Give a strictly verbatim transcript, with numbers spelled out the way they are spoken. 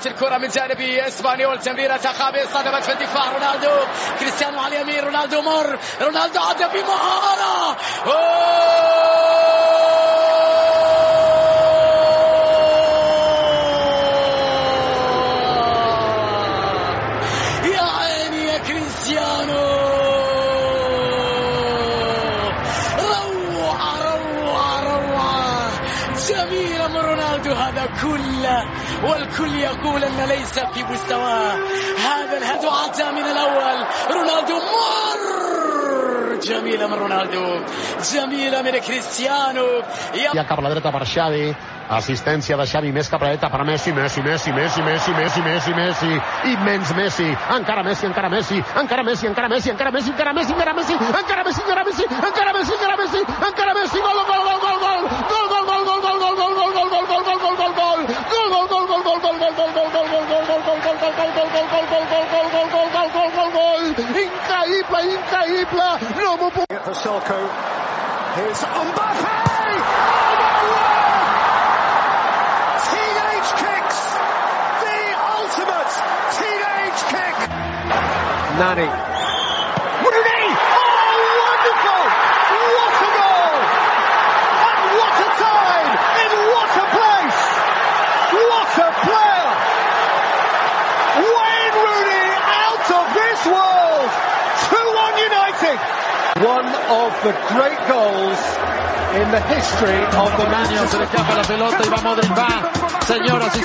ضاعت الكرة من جانب اسبانيول. تمريرة خابئة صدمت في الدفاع. رونالدو كريستيانو على اليمين. رونالدو مر. رونالدو عدى بمهارة. يا عيني يا كريستيانو. جميلة من رونالدو هذا كله، والكل يقول أن ليس في مستواه. هذا الهدف عطى من الأول. رونالدو مر. جميلة من رونالدو، جميلة من كريستيانو. Ja cap a la dreta per Xavi, assistència de Xavi més cap a la dreta per Messi, Messi, Messi, Messi, Messi, Messi, Messi, Messi, immens Messi, encara Messi, encara Messi, encara Messi, encara Messi, encara Messi, encara Messi, encara Messi, encara Messi, encara Messi, encara Messi, encara Messi, encara Messi, gol, gol, gol, gol, gol, gol, gol, gol, gol, gol, gol, gol, gol, gol, gol, gol, gol, gol, gol, increïble, increïble, no m'ho puc... For Selko, here's Mbappé! Teenage kicks! The ultimate teenage kick! Nani. Rooney! Oh, wonderful! What a goal! And what a time! In what a place! What a player! Wayne Rooney out of this world! two one United! One of the great goals in the history of the Maño se le escapa la pelota y va Modric, va, señoras y